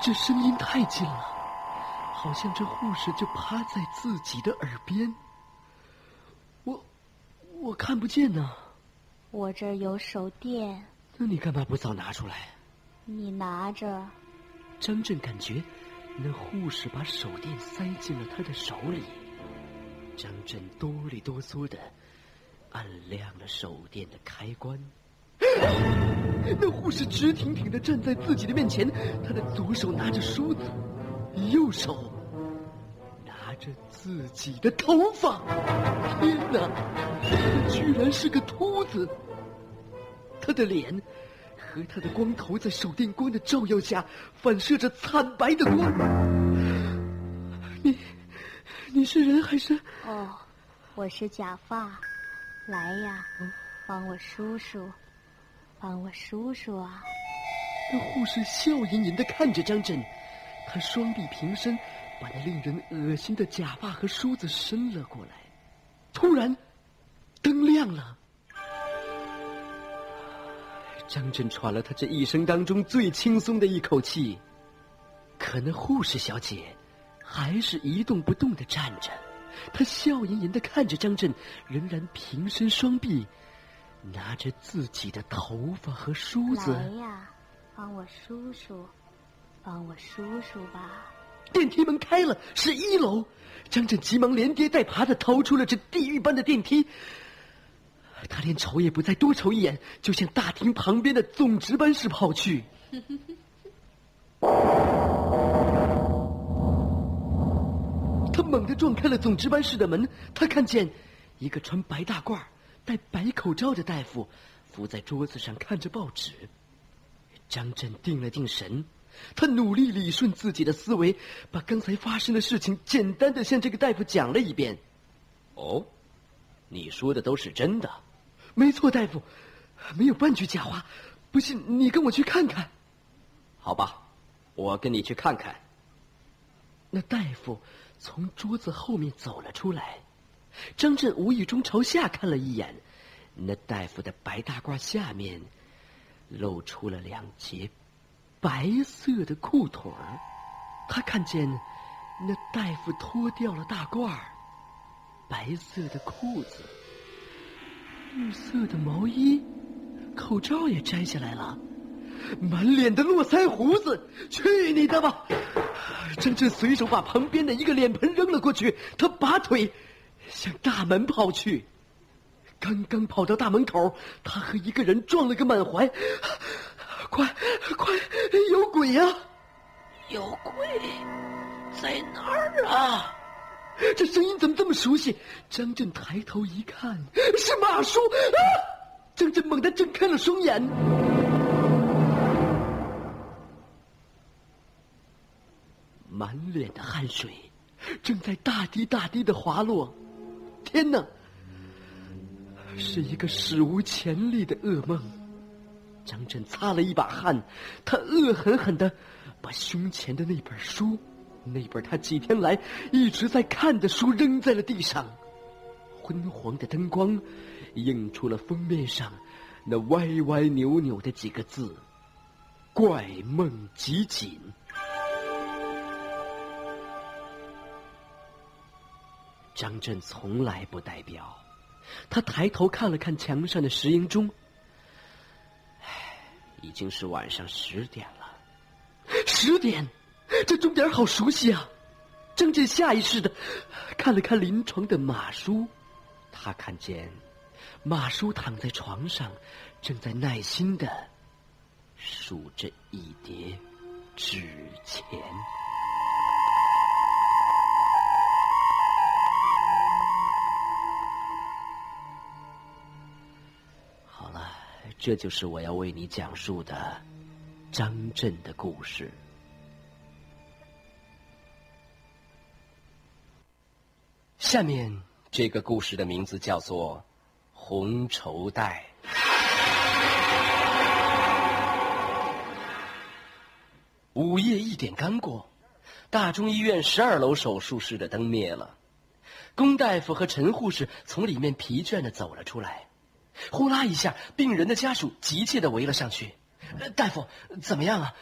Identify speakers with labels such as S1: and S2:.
S1: 这声音太近了，好像这护士就趴在自己的耳边。我看不见呢。
S2: 我这儿有手电。
S1: 那你干嘛不早拿出来？
S2: 你拿着。
S1: 张震感觉那护士把手电塞进了他的手里，张震哆里哆嗦的按亮了手电的开关。那护士直挺挺地站在自己的面前，他的左手拿着梳子，右手拿着自己的头发。天哪，他居然是个秃子！他的脸和他的光头在手电光的照耀下反射着惨白的光。你是人还是？
S2: 哦，我是假发。来呀，帮我梳梳，帮我梳梳啊！
S1: 那护士笑吟吟地看着张震，他双臂平伸，把那令人恶心的假发和梳子伸了过来。突然，灯亮了。张震喘了他这一生当中最轻松的一口气，可那护士小姐还是一动不动地站着，她笑吟吟地看着张震，仍然平伸双臂，拿着自己的头发和梳子。
S2: 来呀，帮我梳梳，帮我梳梳吧。
S1: 电梯门开了，是1楼。张震急忙连跌带爬地逃出了这地狱般的电梯。他连瞅也不再多瞅一眼，就向大厅旁边的总值班室跑去。他猛地撞开了总值班室的门，他看见一个穿白大褂、戴白口罩的大夫伏在桌子上看着报纸。张震定了定神，他努力理顺自己的思维，把刚才发生的事情简单地向这个大夫讲了一遍。哦，你说的都是真的？没错，大夫，没有半句假话。不信你跟我去看看。好吧，我跟你去看看。那大夫从桌子后面走了出来，张震无意中朝下看了一眼，那大夫的白大褂下面露出了2截白色的裤腿儿。他看见那大夫脱掉了大褂，白色的裤子，绿色的毛衣，口罩也摘下来了，满脸的络腮胡子。去你的吧！张震随手把旁边的一个脸盆扔了过去，他拔腿向大门跑去。刚刚跑到大门口，他和一个人撞了个满怀。快，有鬼啊！有鬼在哪儿啊？这声音怎么这么熟悉？张震抬头一看，是马叔啊！张震猛地睁开了双眼。满脸的汗水正在大滴大滴的滑落。天哪，是一个史无前例的噩梦。张震擦了一把汗，他恶狠狠地把胸前的那本书，那本他几天来一直在看的书扔在了地上。昏黄的灯光映出了封面上那歪歪扭扭的几个字：怪梦集锦。张震从来不戴表，他抬头看了看墙上的石英钟，已经是晚上10点了。10点，这钟点好熟悉啊！张震下意识地看了看临床的马叔，他看见马叔躺在床上，正在耐心地数着一叠纸钱。好了，这就是我要为你讲述的张震的故事。下面这个故事的名字叫做《红绸带》。午夜1点刚过，大中医院12楼手术室的灯灭了，龚大夫和陈护士从里面疲倦地走了出来。呼啦一下，病人的家属急切地围了上去。大夫，怎么样啊？